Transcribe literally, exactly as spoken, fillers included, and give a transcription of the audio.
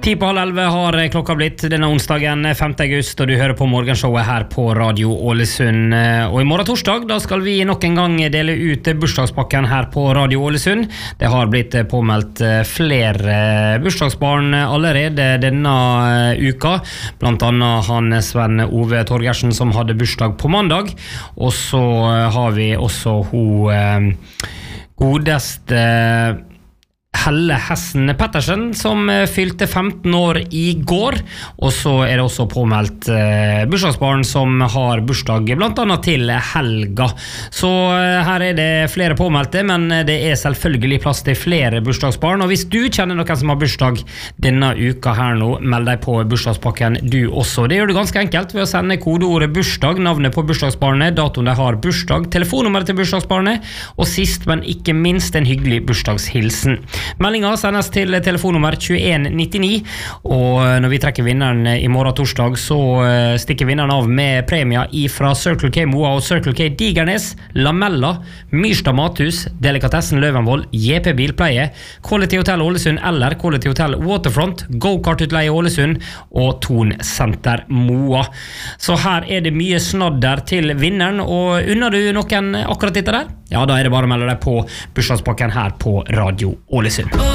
Ti på halv elve har klokka blitt denne onsdagen femte august, og du hører på morgenshowet her på Radio Ålesund. Og i morgen torsdag da skal vi nok en gang dele ut bursdagspakken her på Radio Ålesund. Det har blitt påmeldt flere bursdagsbarn allerede denne uka, blant annet han Sven Ove Torgersen som hadde bursdag på mandag, og så har vi også hun godeste Helle Hessen Pettersen som fylte femten år i går, og så er det også påmeldt eh, bursdagsbarn som har bursdag blant annet til helga. Så eh, her er det flere påmeldte, men det er selvfølgelig plass til flere bursdagsbarn, og hvis du kjenner noen som har bursdag denne uka her nå, meld deg på bursdagspakken du også. Det gjør du ganske enkelt ved å sende kodeordet bursdag, navnet på bursdagsbarnet, datoen de har bursdag, telefonnummeret til bursdagsbarnet, og sist, men ikke minst en hyggelig bursdagshilsen. Meldinga sendes til telefonnummer tjueen nittini, og når vi trekker vinneren i morgen torsdag, så stikker vinneren av med premier fra Circle K Moa og Circle K Digernes, Lamella, Myrstad Mathus, Delikatessen Løvenvold, J P Bilpleie, Quality Hotel Ålesund eller Quality Hotel Waterfront, Go-Kart-utleie Ålesund og Thon Center Moa. Så her er det mye snadder til vinneren, og unner du noen akkurat dette der? Ja, da er det bare å melde deg på bursdagspakken her på Radio Ålesund.